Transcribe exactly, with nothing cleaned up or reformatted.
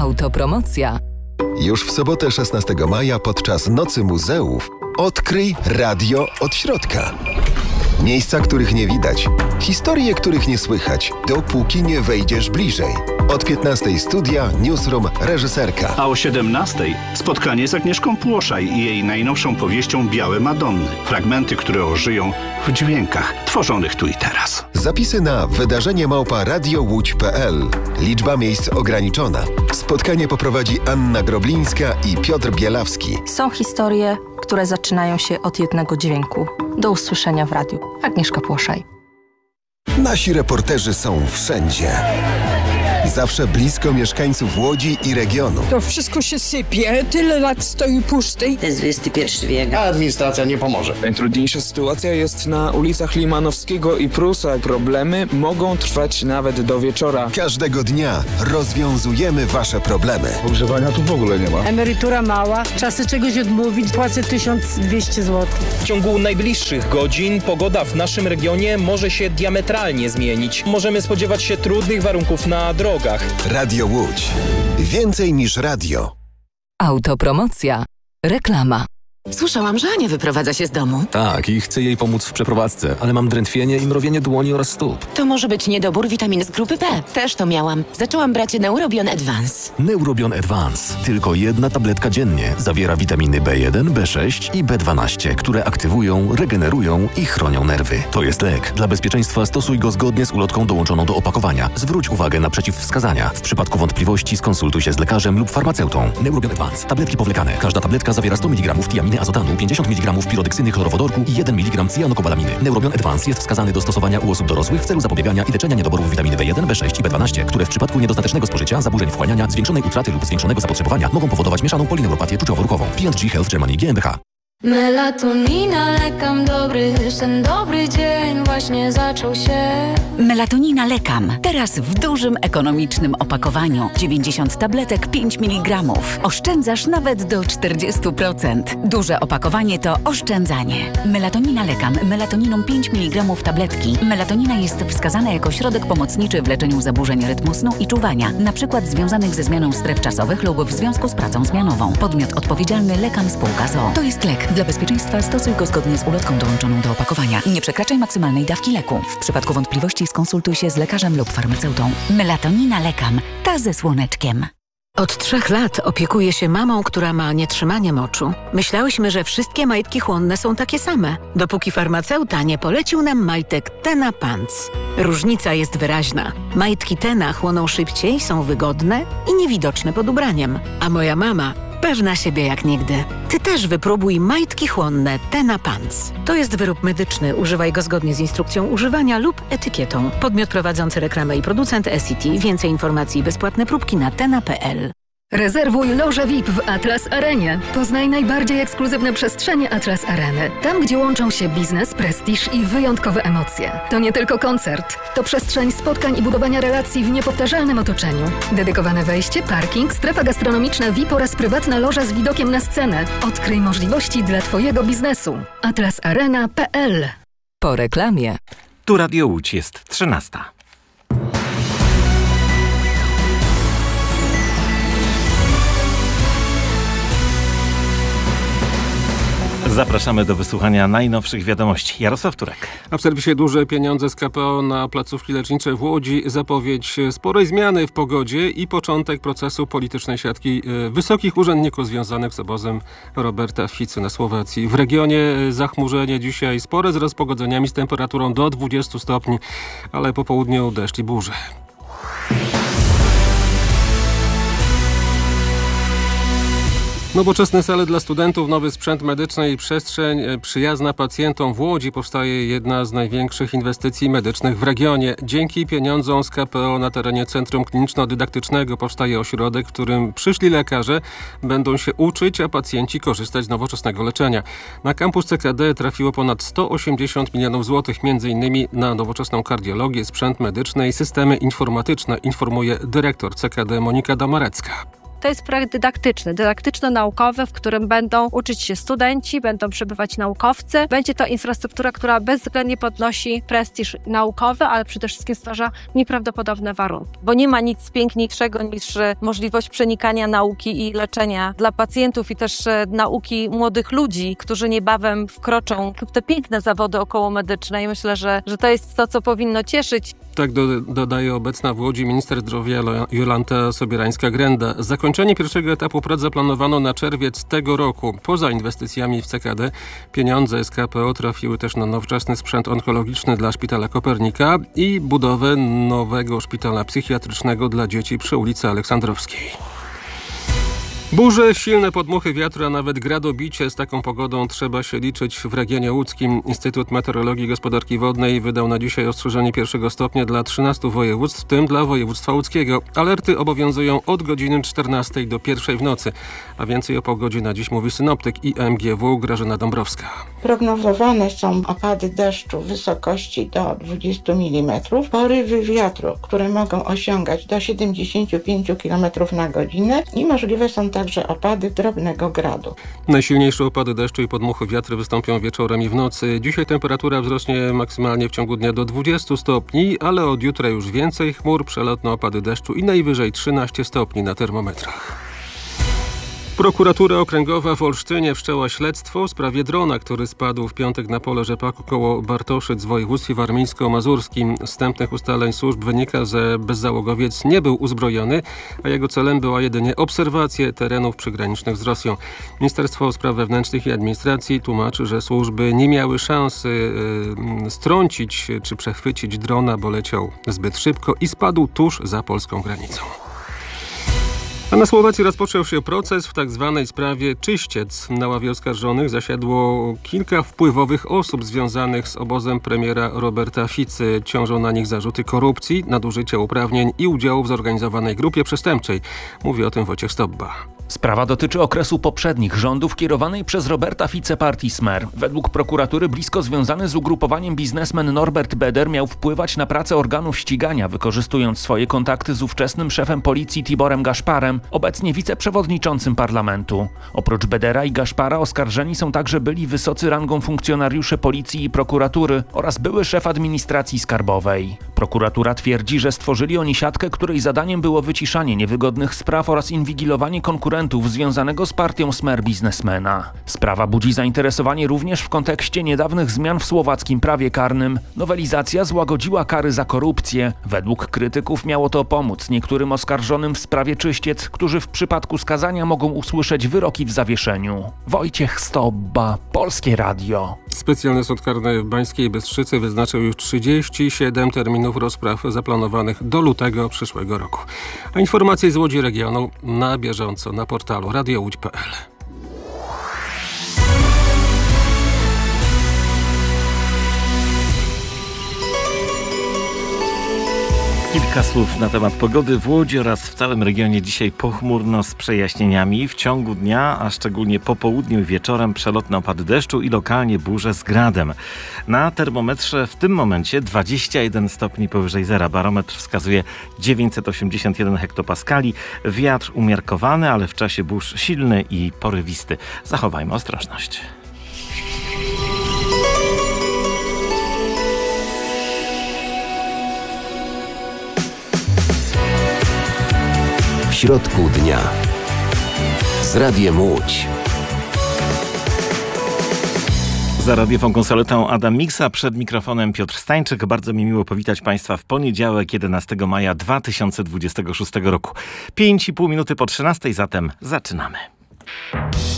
Autopromocja. Już w sobotę szesnastego maja podczas Nocy Muzeów odkryj radio od środka. Miejsca, których nie widać, historie, których nie słychać, dopóki nie wejdziesz bliżej. Od piętnastej studia, newsroom, reżyserka. A o siedemnastej spotkanie z Agnieszką Płoszaj i jej najnowszą powieścią Białe Madonny. Fragmenty, które ożyją w dźwiękach tworzonych tu i teraz. Zapisy na wydarzenie małpa radio łódź kropka p l. Liczba miejsc ograniczona. Spotkanie poprowadzi Anna Groblińska i Piotr Bielawski. Są historie, które zaczynają się od jednego dźwięku. Do usłyszenia w radiu. Agnieszka Płoszaj. Nasi reporterzy są wszędzie. Zawsze blisko mieszkańców Łodzi i regionu. To wszystko się sypie, tyle lat stoi pusty. To jest dwudziesty pierwszy wiek. A administracja nie pomoże. Najtrudniejsza sytuacja jest na ulicach Limanowskiego i Prusa. Problemy mogą trwać nawet do wieczora. Każdego dnia rozwiązujemy wasze problemy. Ogrzewania tu w ogóle nie ma. Emerytura mała, czasy czegoś odmówić, płacę tysiąc dwieście złotych. W ciągu najbliższych godzin pogoda w naszym regionie może się diametralnie zmienić. Możemy spodziewać się trudnych warunków na drogach. Radio Łódź. Więcej niż radio. Autopromocja. Reklama. Słyszałam, że Ania wyprowadza się z domu. Tak, i chcę jej pomóc w przeprowadzce, ale mam drętwienie i mrowienie dłoni oraz stóp. To może być niedobór witamin z grupy B. Też to miałam. Zaczęłam brać Neurobion Advance. Neurobion Advance. Tylko jedna tabletka dziennie. Zawiera witaminy B jeden, B sześć i B dwanaście, które aktywują, regenerują i chronią nerwy. To jest lek. Dla bezpieczeństwa stosuj go zgodnie z ulotką dołączoną do opakowania. Zwróć uwagę na przeciwwskazania. W przypadku wątpliwości skonsultuj się z lekarzem lub farmaceutą. Neurobion Advance. Tabletki powlekane. Każda tabletka zawiera sto miligramów tiaminy azotanu, pięćdziesiąt miligramów pirodeksyny chlorowodorku i jeden miligram cyjanokobalaminy. Neurobion Advance jest wskazany do stosowania u osób dorosłych w celu zapobiegania i leczenia niedoborów witaminy B jeden, B sześć i B dwanaście, które w przypadku niedostatecznego spożycia, zaburzeń wchłaniania, zwiększonej utraty lub zwiększonego zapotrzebowania mogą powodować mieszaną polineuropatię czuciowo-ruchową. P and G Health Germany G m b H. Melatonina, lekam dobry, ten dobry dzień właśnie zaczął się. Melatonina lekam. Teraz w dużym, ekonomicznym opakowaniu. dziewięćdziesiąt tabletek, pięć miligramów. Oszczędzasz nawet do czterdzieści procent. Duże opakowanie to oszczędzanie. Melatonina lekam. Melatoniną pięć miligramów tabletki. Melatonina jest wskazana jako środek pomocniczy w leczeniu zaburzeń rytmu snu i czuwania, na przykład związanych ze zmianą stref czasowych lub w związku z pracą zmianową. Podmiot odpowiedzialny lekam spółka z o o. To jest lek. Dla bezpieczeństwa stosuj go zgodnie z ulotką dołączoną do opakowania. Nie przekraczaj maksymalnej dawki leku. W przypadku wątpliwości skonsultuj się z lekarzem lub farmaceutą. Melatonina lekam. Ta ze słoneczkiem. Od trzech lat opiekuję się mamą, która ma nietrzymanie moczu. Myślałyśmy, że wszystkie majtki chłonne są takie same, dopóki farmaceuta nie polecił nam majtek Tena Pants. Różnica jest wyraźna. Majtki Tena chłoną szybciej, są wygodne i niewidoczne pod ubraniem. A moja mama pewna siebie jak nigdy. Ty też wypróbuj majtki chłonne Tena Pants. To jest wyrób medyczny. Używaj go zgodnie z instrukcją używania lub etykietą. Podmiot prowadzący reklamę i producent S C T. Więcej informacji i bezpłatne próbki na tena kropka p l. Rezerwuj lożę V I P w Atlas Arenie. Poznaj najbardziej ekskluzywne przestrzenie Atlas Areny. Tam, gdzie łączą się biznes, prestiż i wyjątkowe emocje. To nie tylko koncert. To przestrzeń spotkań i budowania relacji w niepowtarzalnym otoczeniu. Dedykowane wejście, parking, strefa gastronomiczna V I P oraz prywatna loża z widokiem na scenę. Odkryj możliwości dla Twojego biznesu. atlas arena kropka p l. Po reklamie. Tu Radio Łódź, jest trzynasta. Zapraszamy do wysłuchania najnowszych wiadomości. Jarosław Turek. A w serwisie duże pieniądze z K P O na placówki lecznicze w Łodzi, zapowiedź sporej zmiany w pogodzie i początek procesu politycznej siatki wysokich urzędników związanych z obozem Roberta Ficy na Słowacji. W regionie zachmurzenie dzisiaj spore z rozpogodzeniami z temperaturą do dwudziestu stopni, ale po południu deszcz i burze. Nowoczesne sale dla studentów, nowy sprzęt medyczny i przestrzeń przyjazna pacjentom. W Łodzi powstaje jedna z największych inwestycji medycznych w regionie. Dzięki pieniądzom z K P O na terenie Centrum Kliniczno-Dydaktycznego powstaje ośrodek, w którym przyszli lekarze będą się uczyć, a pacjenci korzystać z nowoczesnego leczenia. Na kampus C K D trafiło ponad sto osiemdziesiąt milionów złotych, między innymi na nowoczesną kardiologię, sprzęt medyczny i systemy informatyczne, informuje dyrektor C K D Monika Damarecka. To jest projekt dydaktyczny, dydaktyczno-naukowy, w którym będą uczyć się studenci, będą przebywać naukowcy. Będzie to infrastruktura, która bezwzględnie podnosi prestiż naukowy, ale przede wszystkim stwarza nieprawdopodobne warunki. Bo nie ma nic piękniejszego niż możliwość przenikania nauki i leczenia dla pacjentów i też nauki młodych ludzi, którzy niebawem wkroczą w te piękne zawody okołomedyczne i myślę, że, że to jest to, co powinno cieszyć. Tak do, dodaje obecna w Łodzi minister zdrowia Jolanta Sobierańska-Grenda. Zakończenie pierwszego etapu prac zaplanowano na czerwiec tego roku. Poza inwestycjami w C K D pieniądze z K P O trafiły też na nowoczesny sprzęt onkologiczny dla Szpitala Kopernika i budowę nowego szpitala psychiatrycznego dla dzieci przy ulicy Aleksandrowskiej. Burze, silne podmuchy wiatru, a nawet gradobicie. Z taką pogodą trzeba się liczyć w regionie łódzkim. Instytut Meteorologii i Gospodarki Wodnej wydał na dzisiaj ostrzeżenie pierwszego stopnia dla trzynastu województw, w tym dla województwa łódzkiego. Alerty obowiązują od godziny czternastej do pierwszej w nocy. A więcej o pogodzie na dziś mówi synoptyk I M G W Grażyna Dąbrowska. Prognozowane są opady deszczu w wysokości do dwudziestu milimetrów, porywy wiatru, które mogą osiągać do siedemdziesięciu pięciu kilometrów na godzinę i możliwe są także opady drobnego gradu. Najsilniejsze opady deszczu i podmuchy wiatry wystąpią wieczorem i w nocy. Dzisiaj temperatura wzrośnie maksymalnie w ciągu dnia do dwudziestu stopni, ale od jutra już więcej chmur, przelotne opady deszczu i najwyżej trzynaście stopni na termometrach. Prokuratura Okręgowa w Olsztynie wszczęła śledztwo w sprawie drona, który spadł w piątek na pole rzepaku koło Bartoszyc w województwie warmińsko-mazurskim. Z wstępnych ustaleń służb wynika, że bezzałogowiec nie był uzbrojony, a jego celem była jedynie obserwacja terenów przygranicznych z Rosją. Ministerstwo Spraw Wewnętrznych i Administracji tłumaczy, że służby nie miały szansy yy, strącić czy przechwycić drona, bo leciał zbyt szybko i spadł tuż za polską granicą. A na Słowacji rozpoczął się proces w tak zwanej sprawie Czyściec. Na ławie oskarżonych zasiadło kilka wpływowych osób związanych z obozem premiera Roberta Ficy. Ciążą na nich zarzuty korupcji, nadużycia uprawnień i udziału w zorganizowanej grupie przestępczej. Mówi o tym Wojciech Stobba. Sprawa dotyczy okresu poprzednich rządów kierowanej przez Roberta Ficę partii Smer. Według prokuratury blisko związany z ugrupowaniem biznesmen Norbert Beder miał wpływać na pracę organów ścigania, wykorzystując swoje kontakty z ówczesnym szefem policji Tiborem Gaszparem, obecnie wiceprzewodniczącym parlamentu. Oprócz Bedera i Gaszpara oskarżeni są także byli wysocy rangą funkcjonariusze policji i prokuratury oraz były szef administracji skarbowej. Prokuratura twierdzi, że stworzyli oni siatkę, której zadaniem było wyciszanie niewygodnych spraw oraz inwigilowanie konkurentów związanego z partią Smer biznesmena. Sprawa budzi zainteresowanie również w kontekście niedawnych zmian w słowackim prawie karnym. Nowelizacja złagodziła kary za korupcję. Według krytyków miało to pomóc niektórym oskarżonym w sprawie Czyściec, którzy w przypadku skazania mogą usłyszeć wyroki w zawieszeniu. Wojciech Stobba, Polskie Radio. Specjalny sąd karny w Bańskiej Bystrzycy wyznaczył już trzydzieści siedem terminów rozpraw zaplanowanych do lutego przyszłego roku. A informacje z Łodzi regionu na bieżąco na portalu radio łódź kropka p l. Kilka słów na temat pogody w Łodzi oraz w całym regionie. Dzisiaj pochmurno z przejaśnieniami. W ciągu dnia, a szczególnie po południu i wieczorem przelotne opady deszczu i lokalnie burze z gradem. Na termometrze w tym momencie dwadzieścia jeden stopni powyżej zera. Barometr wskazuje dziewięćset osiemdziesiąt jeden hektopaskali. Wiatr umiarkowany, ale w czasie burz silny i porywisty. Zachowajmy ostrożność. W środku dnia z Radiem Łódź. Za radiową konsoletą Adam Miksa, przed mikrofonem Piotr Stańczyk. Bardzo mi miło powitać Państwa w poniedziałek, jedenastego maja dwa tysiące dwudziestego szóstego roku. pięć i pół minuty po trzynastej, zatem zaczynamy.